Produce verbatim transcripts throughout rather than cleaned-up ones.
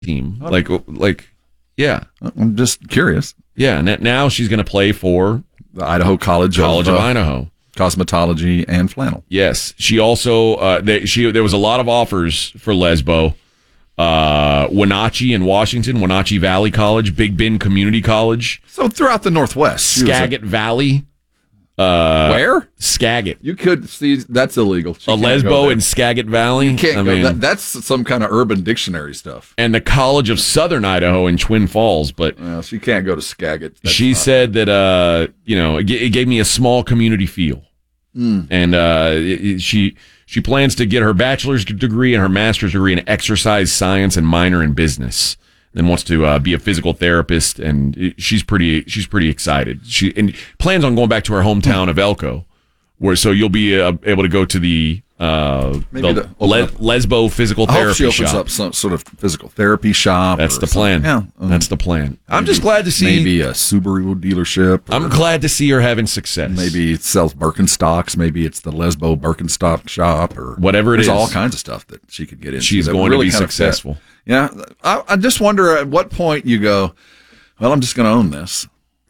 team. Like, like, yeah. I'm just curious. Yeah, and now she's going to play for the Idaho College, College of, of uh, Idaho. Cosmetology and flannel. Yes. She also, uh, they, she there was a lot of offers for Lesbo. Uh, Wenatchee in Washington, Wenatchee Valley College, Big Bend Community College. So throughout the Northwest. Skagit a, Valley. Uh, where? Skagit. You could see, that's illegal. She a Lesbo in Skagit Valley. You can't I go. mean, That, that's some kind of Urban Dictionary stuff. And the College of Southern Idaho in Twin Falls. But well, she can't go to Skagit. That's she not, said that, uh, you know, it, it gave me a small community feel. Mm. And uh, it, it, she she plans to get her bachelor's degree and her master's degree in exercise science and minor in business. Then wants to uh, be a physical therapist, and it, she's pretty she's pretty excited. She and plans on going back to her hometown of Elko, where so you'll be uh, able to go to the uh, Maybe the, the Le- Lesbo physical I hope therapy she opens shop. up some sort of physical therapy shop. That's the something. plan. Yeah, um, That's the plan. I'm maybe, just glad to see maybe a Subaru dealership. I'm glad to see her having success. Maybe it sells Birkenstocks. Maybe it's the Lesbo Birkenstock shop or whatever it there's is. all kinds of stuff that she could get into. She's that going really to be kind of successful. fit. Yeah, I, I just wonder at what point you go, well, I'm just going to own this.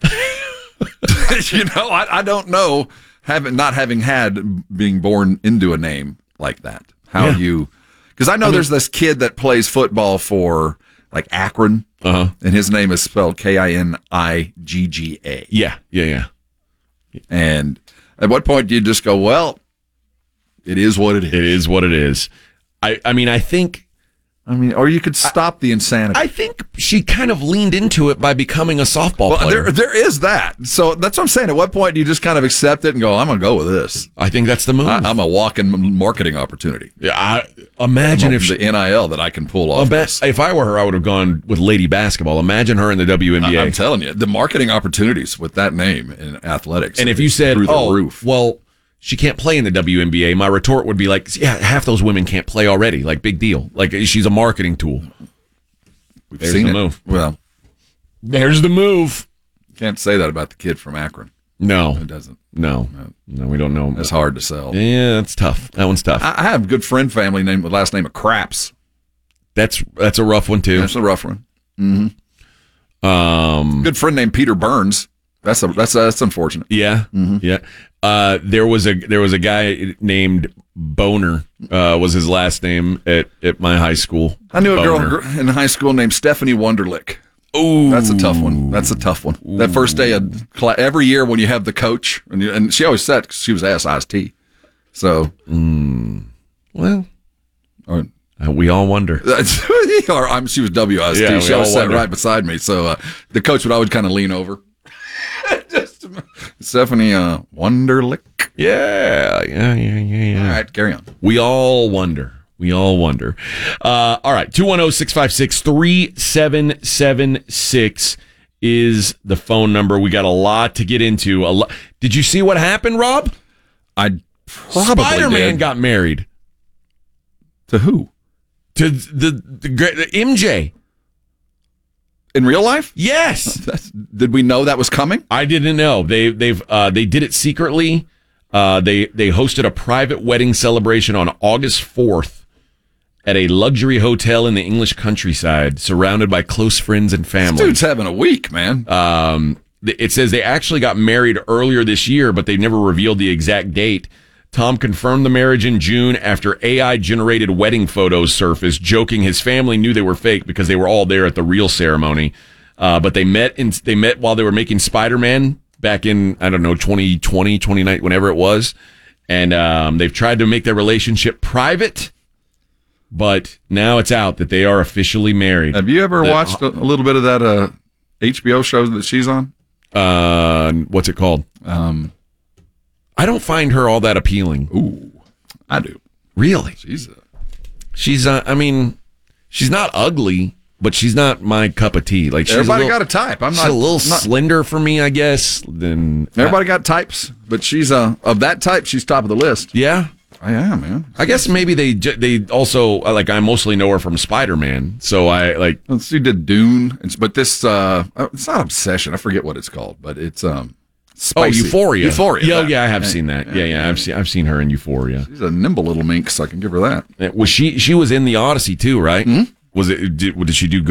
you know, I, I don't know, having not having had being born into a name like that. How Yeah. you, because I know I mean, there's this kid that plays football for like Akron, uh-huh. and his name is spelled K I N I G G A. Yeah, yeah, yeah. And at what point do you just go, well, it is what it is. It is what it is. I, I mean, I think. I mean, or you could stop the insanity. I think she kind of leaned into it by becoming a softball well, player. there, there is that. So that's what I'm saying. At what point do you just kind of accept it and go, I'm going to go with this? I think that's the move. I, I'm a walk-in marketing opportunity. Yeah, I, imagine if the she, N I L that I can pull off. Ima- if I were her, I would have gone with Lady Basketball. Imagine her in the W N B A. I, I'm telling you, the marketing opportunities with that name in athletics. And if you said, through the oh, roof. well, she can't play in the W N B A, my retort would be like, yeah, half those women can't play already. Like, big deal. Like, she's a marketing tool. We've There's seen the it. move. Well, there's the move. Can't say that about the kid from Akron. No. It doesn't. No. No, we don't know. It's hard to sell. Yeah, that's tough. That one's tough. I, I have a good friend family named with last name of Craps. That's that's a rough one, too. That's a rough one. Mm-hmm. Um, good friend named Peter Burns. That's a, that's a, that's unfortunate. Yeah, mm-hmm. yeah. Uh, there was a there was a guy named Boner. Uh, was his last name at, at my high school. I knew a Boner. girl in high school named Stephanie Wonderlick. Ooh, that's a tough one. That's a tough one. Ooh. That first day of class, every year when you have the coach, and, you, and she always said because she was S I S T. So, mm, well, or, uh, we all wonder. or I'm, she was W I S T. Yeah, she always sat wonder. right beside me. So uh, the coach would always kind of lean over. Just, Stephanie uh, Wonderlick. Yeah, yeah, yeah, yeah, yeah. All right, carry on. We all wonder. We all wonder. Uh, all right, two one zero, six five six, three seven seven six is the phone number. We got a lot to get into. A lot. Did you see what happened, Rob? I probably Spider-Man did. got married. To who? To the, the, the M J. In real life? Yes. That's, did we know that was coming? I didn't know. They they've uh, they did it secretly. Uh, they they hosted a private wedding celebration on August fourth at a luxury hotel in the English countryside, surrounded by close friends and family. This dude's having a week, man. Um, it says they actually got married earlier this year, but they never revealed the exact date. Tom confirmed the marriage in June after A I-generated wedding photos surfaced, joking his family knew they were fake because they were all there at the real ceremony. Uh, but they met in, they met while they were making Spider-Man back in, I don't know, twenty twenty, twenty nineteen, whenever it was. And um, they've tried to make their relationship private, but now it's out that they are officially married. Have you ever the, watched a, a little bit of that uh, H B O show that she's on? Uh, what's it called? Um, I don't find her all that appealing. Ooh, I do. Really? She's a, she's. Uh, I mean, she's not ugly, but she's not my cup of tea. Like she's everybody a little, got a type. I'm she's not a little not, slender for me, I guess. Then everybody got types, but she's uh of that type. She's top of the list. Yeah, I am, man. I guess maybe they ju- they also like I mostly know her from Spider-Man, so I like. She did Dune, but this uh, it's not Obsession. I forget what it's called, but it's um. Spicy. Oh, Euphoria. Euphoria. Yeah, that. yeah, I have yeah, seen that. Yeah, Yeah, yeah, yeah, I've seen I've seen her in Euphoria. She's a nimble little minx. I can give her that. It was she? She was in the Odyssey too, right? Mm-hmm. Was it? Did, did she do